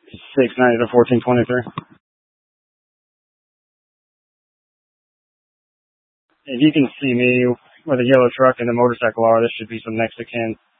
690 to 1423. If you can see me where the yellow truck and the motorcycle are, this should be some next to kin.